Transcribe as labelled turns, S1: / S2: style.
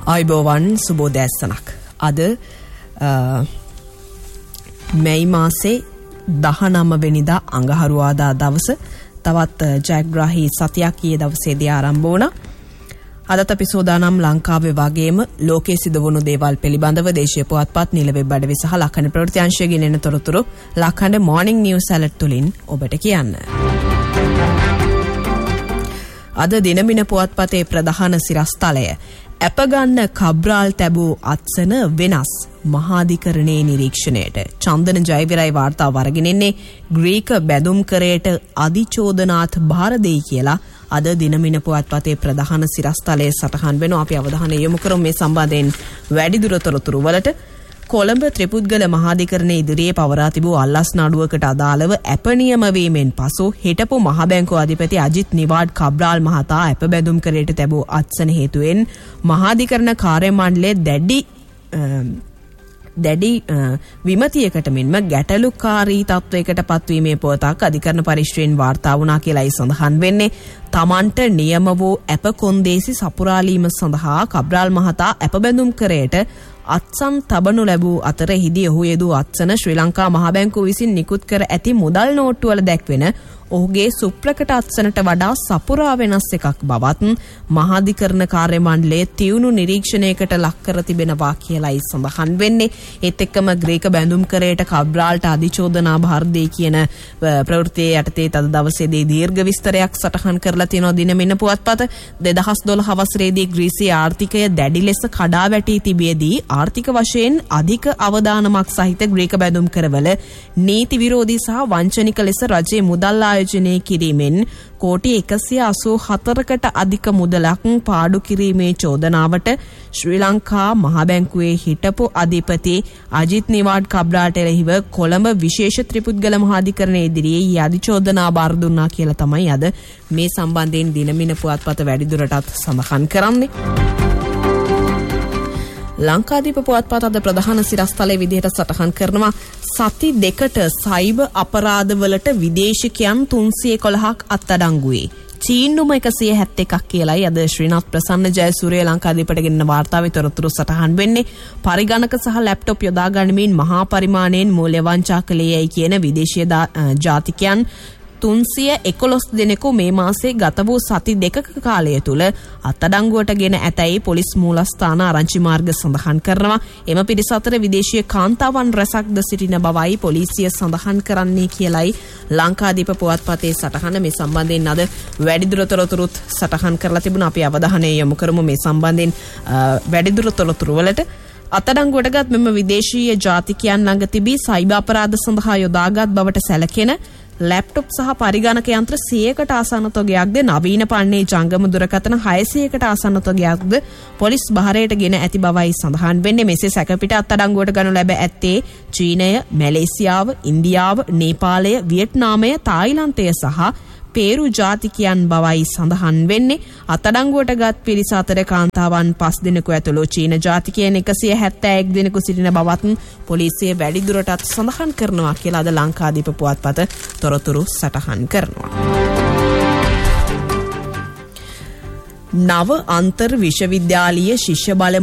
S1: ආයුබෝවන් සුබෝදෑසනක්. අද මැයි මාසේ 19 වෙනිදා අඟහරුවාදා දවස තවත් ජයග්‍රාහී සතියක් ඊයේ දවසේදී ආරම්භ වුණා. අදත් අපි සෝදානම් ලංකාවේ වගේම ලෝකයේ සිදුවුණු දේවල් පිළිබඳව දේශීය පුවත්පත් නිල වෙබ් අඩවි සහ ලක්හඬ ප්‍රවෘත්ති ගෙනෙන තොරතුරු ලක්හඬ මොර්නිං නිවුස් ඇලර්ට් තුලින් ඔබට කියන්න. අද දිනමින පුවත්පතේ ප්‍රධාන සිරස්තලය අප ගන්න කබ්‍රාල් තැබූ අත්සන වෙනස් මහාධිකරණයේ නිරීක්ෂණයට චන්දන ජයවිරයි වාර්තාව අරගෙන ඉන්නේ ග්‍රීක බැඳුම්කරයට අධිචෝදනාත් භාර දෙයි කියලා අද දිනමින පුවත්පතේ ප්‍රධාන සිරස්තලයේ සටහන් වෙනවා. අපි අවධානය යොමු කරමු මේ සම්බන්ධයෙන් වැඩිදුර තොරතුරු වලට. කොළඹ ත්‍රිපුද්ගල මහාධිකරණයේ ඉදිරියේ පවරා තිබූ අල්ලස් නඩුවකට අදාළව අප නියම වීමෙන් පසු හිටපු මහ බැංකුව අධිපති අජිත් නිවාඩ් කබ්‍රාල් මහතා අප බැඳුම්කරයට තැබූ අත්සන හේතුවෙන් මහාධිකරණ කාර්ය මණ්ඩලයේ දැඩි විමතියකට මෙන්ම ගැටලුකාරී තත්වයකට පත්වීමේ පුවතක් අධිකරණ පරිශ්‍රයෙන් වාර්තා වුණා කියලායි සඳහන් වෙන්නේ. තමන්ට නියම වූ අප කොන්දේසි සපුරාලීම සඳහා කබ්‍රාල් මහතා අප බැඳුම්කරයට අත්සන් තබනු ලැබූ අතර එහිදී ඔහු යෙදූ අත්සන ශ්‍රී ලංකා මහ බැංකුව විසින් නිකුත් කර ඇති මුදල් නෝට්ටුවල දැක්වෙන ඔහුගේ සුප්‍රකට අත්සනට වඩා සපුරා වෙනස් එකක් බවත් මහාධිකරණ කාර්ය මණ්ඩලයේ තියුණු නිරීක්ෂණයකට ලක් කර තිබෙනවා කියලායි සඳහන් වෙන්නේ. ඒත් එක්කම ග්‍රීක බැඳුම්කරයට කබ්‍රාල්ට අධිචෝදනා භාර දෙයි කියන ප්‍රවෘත්තියේ යටතේ තද දවසේදී දීර්ඝ විස්තරයක් සටහන් කරලා තියෙනවා දිනමින පුවත්පත. 2012 වසරේදී ග්‍රීසියේ ආර්ථිකය දැඩි ලෙස කඩා වැටී තිබියදී ආර්ථික වශයෙන් අධික අවදානමක් සහිත ග්‍රීක බැඳුම්කරවල නීති විරෝධී සහ වංචනික ලෙස රජයේ මුදල් ආයෝජනය කිරීමෙන් කෝටි 184කට අධික මුදලක් පාඩු කිරීමේ චෝදනාවට ශ්‍රී ලංකා මහ බැංකුවේ හිටපු අධිපති අජිත් නිවාඩ් කබ්‍රාල්ට එරෙහිව කොළඹ විශේෂ ත්‍රිපුද්ගල මහාධිකරණයේ ඉදිරියේ අධිචෝදනා බාර දුන්නා කියලා තමයි අද මේ සම්බන්ධයෙන් දිනමින පුවත්පත වැඩිදුරටත් සඳහන් කරන්නේ. ලංකාදීප පුවත්පත අද ප්‍රධාන සිරස්තලයේ විදිහට සටහන් කරනවා සති දෙකට සයිබර් අපරාධවලට විදේශිකයන් 311ක් අත්අඩංගුවේ. චීනුම 171ක් කියලායි අද ශ්‍රීනාත් ප්‍රසන්න ජයසූරිය ලංකාදීපට ගෙනෙන වාර්තාවේ තොරතුරු සටහන් වෙන්නේ. පරිගණක සහ ලැප්ටොප් යොදා ගනිමින් මහා පරිමාණයෙන් මූල්‍ය වංචා කළේයයි කියන විදේශීය ජාතිකයන් 311 දෙනෙකු මේ මාසේ ගත වූ සති දෙකක කාලය තුල අත්අඩංගුවට ගෙන ඇතැයි පොලිස් මූලස්ථාන ආරංචි මාර්ග සඳහන් කරනවා. එම පිරිස අතර විදේශීය කාන්තාවන් රැසක්ද සිටින බවයි පොලිසිය සඳහන් කරන්නේ කියලයි ලංකාදීප පුවත්පතේ සටහන. මේ සම්බන්ධයෙන් අද වැඩිදුර තොරතුරුත් සටහන් කරලා තිබුණා. අපි අවධානය යොමු කරමු මේ සම්බන්ධයෙන් වැඩිදුර තොරතුරු වලට. අත්අඩංගුවටගත් මෙම විදේශීය ජාතිකයන් ළඟ තිබී සයිබර් අපරාධ සඳහා යොදාගත් බවට සැලකෙන ලැප්ටොප් සහ පරිගණක යන්ත්‍ර 100කට ආසන්න තොගයක්ද නවීන පන්නේ ජංගම දුරකථන 600කට ආසන්න තොගයක්ද පොලිස් බහරයට ගෙන ඇති බවයි සඳහන් වෙන්නේ. මෙසේ සැකපිට අත්අඩංගුවට ගනු ලැබ ඇත්තේ චීනය, මැලේසියාව, ඉන්දියාව, නේපාලය, වියට්නාමය, තායිලන්තය සහ පේරු ජාතිකයන් බවයි සඳහන් වෙන්නේ. අත්අඩංගුවටගත් පිරිස අතර කාන්තාවන් 5 දෙනෙකු ඇතුළු චීන ජාතිකයන් 171 දෙනෙකු සිටින බවත් පොලිසිය වැඩිදුරටත් සඳහන් කරනවා කියලා අද ලංකාදීප පුවත්පත තොරතුරු සටහන් කරනවා. නව අන්තර් විශ්වවිද්‍යාලීය ශිෂ්‍ය බල